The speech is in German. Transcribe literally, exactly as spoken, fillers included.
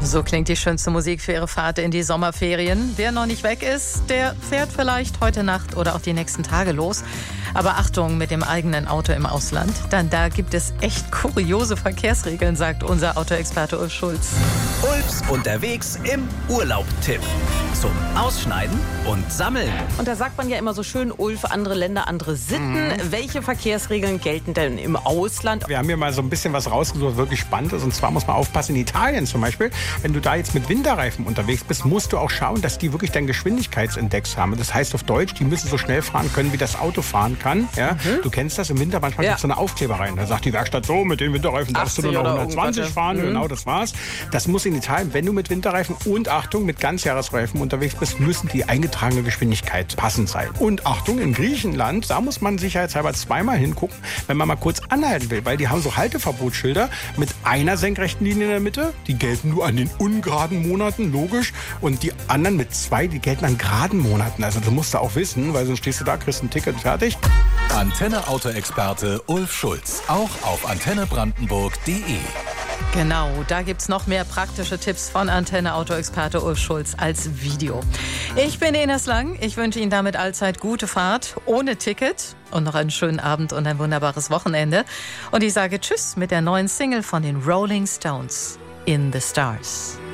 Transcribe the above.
So klingt die schönste Musik für Ihre Fahrt in die Sommerferien. Wer noch nicht weg ist, der fährt vielleicht heute Nacht oder auch die nächsten Tage los. Aber Achtung mit dem eigenen Auto im Ausland, denn da gibt es echt kuriose Verkehrsregeln, sagt unser Autoexperte Ulf Schulz. Ulfs unterwegs im Urlaub-Tipp. Zum Ausschneiden und Sammeln. Und da sagt man ja immer so schön, Ulf, andere Länder, andere Sitten. Mhm. Welche Verkehrsregeln gelten denn im Ausland? Wir haben hier mal so ein bisschen was rausgesucht, was wirklich spannend ist. Und zwar muss man aufpassen, in Italien zum Beispiel, wenn du da jetzt mit Winterreifen unterwegs bist, musst du auch schauen, dass die wirklich deinen Geschwindigkeitsindex haben. Das heißt auf Deutsch, die müssen so schnell fahren können, wie das Auto fahren kann. Ja? Mhm. Du kennst das im Winter, manchmal ja. gibt es so eine Aufkleber rein. Da sagt die Werkstatt so, mit den Winterreifen darfst du nur noch hundertzwanzig fahren. Mhm. Genau, das war's. Das muss in Italien, wenn du mit Winterreifen und Achtung, mit Ganzjahresreifen unterwegs bist, müssen die eingetragene Geschwindigkeit passend sein. Und Achtung, in Griechenland, da muss man sicherheitshalber zweimal hingucken, wenn man mal kurz anhalten will, weil die haben so Halteverbotsschilder mit einer senkrechten Linie in der Mitte, die gelten nur an den ungeraden Monaten, logisch, und die anderen mit zwei, die gelten an geraden Monaten. Also das musst du auch wissen, weil sonst stehst du da, kriegst ein Ticket, fertig. Antenne-Auto-Experte Ulf Schulz, auch auf antenne brandenburg punkt de. Genau, da gibt's noch mehr praktische Tipps von Antenne-Auto-Experte Ulf Schulz als Video. Ich bin Ines Lang. Ich wünsche Ihnen damit allzeit gute Fahrt, ohne Ticket und noch einen schönen Abend und ein wunderbares Wochenende. Und ich sage Tschüss mit der neuen Single von den Rolling Stones, In the Stars.